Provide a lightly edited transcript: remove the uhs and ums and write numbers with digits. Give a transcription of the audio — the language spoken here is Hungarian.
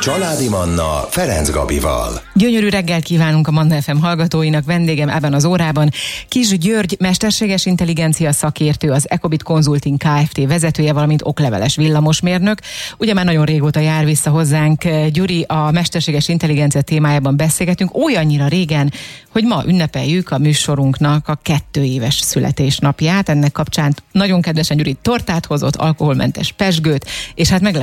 Családi Manna Ferenc Gabival. Gyönyörű reggelt kívánunk a Manna FM hallgatóinak. Vendégem ebben az órában Kis György, mesterséges intelligencia szakértő, az Ecobit Consulting Kft. Vezetője, valamint okleveles villamosmérnök. Ugye már nagyon régóta jár vissza hozzánk. Gyuri, a mesterséges intelligencia témájában beszélgetünk olyannyira régen, hogy ma ünnepeljük a műsorunknak a 2 éves születésnapját. Ennek kapcsán nagyon kedvesen Gyuri tortát hozott, alkoholmentes pezsgőt, és hát